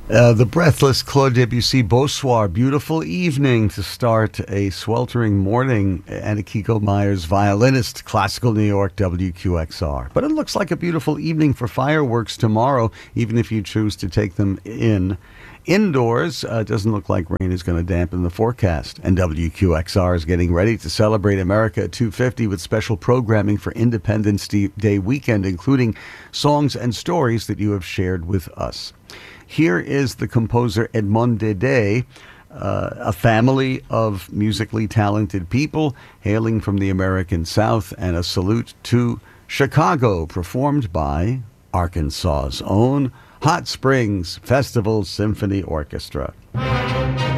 The breathless Claude Debussy, Bonsoir, beautiful evening to start a sweltering morning. Anna Kiko Myers, violinist, classical New York, WQXR. But it looks like a beautiful evening for fireworks tomorrow, even if you choose to take them indoors. It doesn't look like rain is going to dampen the forecast. And WQXR is getting ready to celebrate America at 250 with special programming for Independence Day weekend, including songs and stories that you have shared with us. Here is the composer Edmond Dede, a family of musically talented people hailing from the American South, and a salute to Chicago, performed by Arkansas's own Hot Springs Festival Symphony Orchestra.